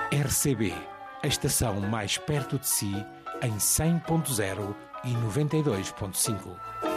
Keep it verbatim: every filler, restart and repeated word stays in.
R C B, a estação mais perto de si, em cem ponto zero e noventa e dois ponto cinco.